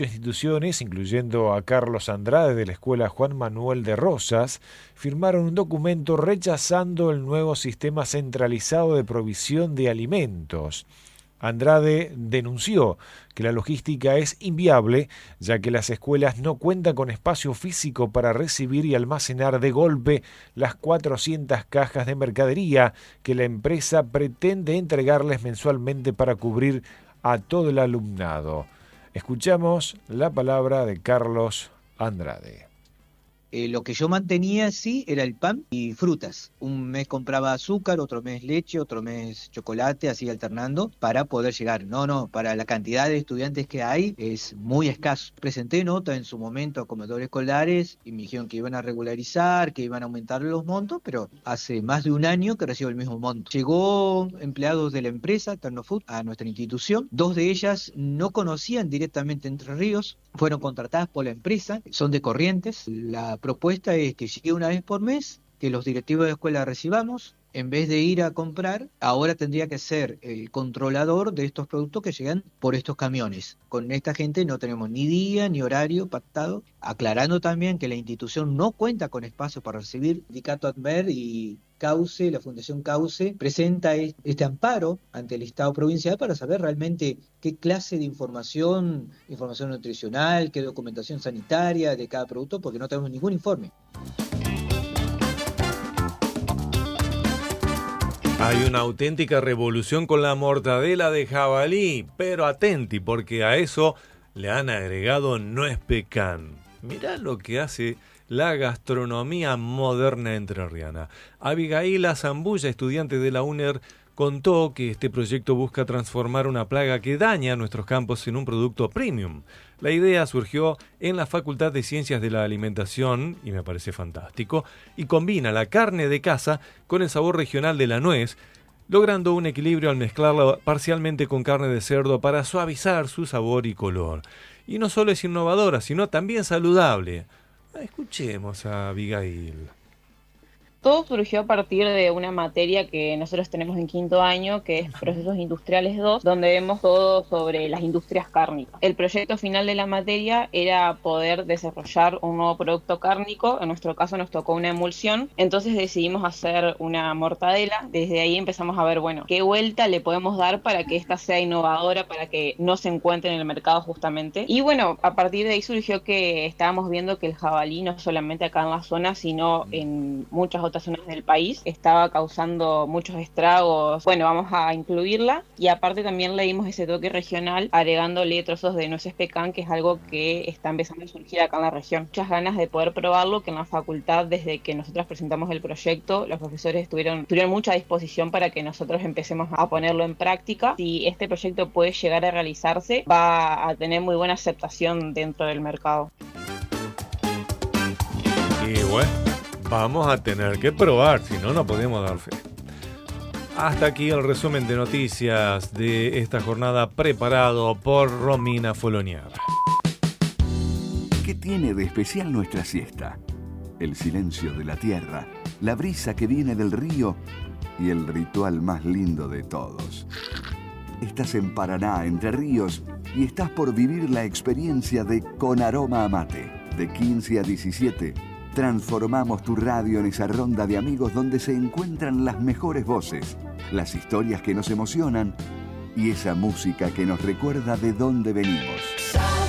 Instituciones, incluyendo a Carlos Andrade de la Escuela Juan Manuel de Rosas, firmaron un documento rechazando el nuevo sistema centralizado de provisión de alimentos. Andrade denunció que la logística es inviable, ya que las escuelas no cuentan con espacio físico para recibir y almacenar de golpe las 400 cajas de mercadería que la empresa pretende entregarles mensualmente para cubrir a todo el alumnado. Escuchamos la palabra de Carlos Andrade. Lo que yo mantenía sí era el pan y frutas. Un mes compraba azúcar, otro mes leche, otro mes chocolate, así alternando, para poder llegar. No, para la cantidad de estudiantes que hay es muy escaso. Presenté nota en su momento a comedores escolares y me dijeron que iban a regularizar, que iban a aumentar los montos, pero hace más de un año que recibo el mismo monto. Llegó empleados de la empresa, Ternofood, a nuestra institución. 2 de ellas no conocían directamente Entre Ríos, fueron contratadas por la empresa, son de Corrientes. La propuesta es que llegue una vez por mes, que los directivos de escuela recibamos, en vez de ir a comprar, ahora tendría que ser el controlador de estos productos que llegan por estos camiones. Con esta gente no tenemos ni día ni horario pactado, aclarando también que la institución no cuenta con espacio para recibir. El sindicato Admer y Cauce, la Fundación Cauce, presenta este amparo ante el Estado provincial para saber realmente qué clase de información nutricional, qué documentación sanitaria de cada producto, porque no tenemos ningún informe. Hay una auténtica revolución con la mortadela de jabalí, pero atenti, porque a eso le han agregado nuez pecan. Mirá lo que hace la gastronomía moderna entrerriana. Abigail Zambulla, estudiante de la UNER, contó que este proyecto busca transformar una plaga que daña nuestros campos en un producto premium. La idea surgió en la Facultad de Ciencias de la Alimentación, y me parece fantástico, y combina la carne de caza con el sabor regional de la nuez, logrando un equilibrio al mezclarla parcialmente con carne de cerdo para suavizar su sabor y color. Y no solo es innovadora, sino también saludable. Escuchemos a Abigail. Todo surgió a partir de una materia que nosotros tenemos en quinto año, que es Procesos Industriales 2, donde vemos todo sobre las industrias cárnicas. El proyecto final de la materia era poder desarrollar un nuevo producto cárnico. En nuestro caso nos tocó una emulsión, entonces decidimos hacer una mortadela. Desde ahí empezamos a ver, bueno, qué vuelta le podemos dar para que esta sea innovadora, para que no se encuentre en el mercado justamente. Y bueno, a partir de ahí surgió que estábamos viendo que el jabalí, no solamente acá en la zona, sino en muchas otras zonas del país, estaba causando muchos estragos. Bueno, vamos a incluirla, y aparte también le dimos ese toque regional agregándole trozos de nueces pecan, que es algo que está empezando a surgir acá en la región. Muchas ganas de poder probarlo, que en la facultad, desde que nosotros presentamos el proyecto, los profesores tuvieron mucha disposición para que nosotros empecemos a ponerlo en práctica. Si este proyecto puede llegar a realizarse, va a tener muy buena aceptación dentro del mercado. Y bueno, vamos a tener que probar, si no, no podemos dar fe. Hasta aquí el resumen de noticias de esta jornada preparado por Romina Foloniara. ¿Qué tiene de especial nuestra siesta? El silencio de la tierra, la brisa que viene del río y el ritual más lindo de todos. Estás en Paraná, Entre Ríos, y estás por vivir la experiencia de Con Aroma a Mate. De 15 a 17, transformamos tu radio en esa ronda de amigos donde se encuentran las mejores voces, las historias que nos emocionan y esa música que nos recuerda de dónde venimos.